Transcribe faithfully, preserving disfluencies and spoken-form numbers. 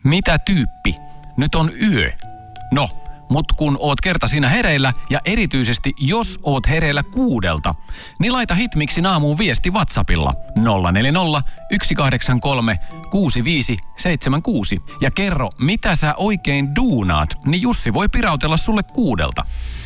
Mitä tyyppi? Nyt on yö. No, mut kun oot kerta siinä hereillä ja erityisesti jos oot hereillä kuudelta, niin laita Hitmixin aamuun viesti WhatsAppilla nolla neljä nolla, yksi kahdeksan kolme, kuusi viisi seitsemän kuusi ja kerro, mitä sä oikein duunaat, niin Jussi voi pirautella sulle kuudelta.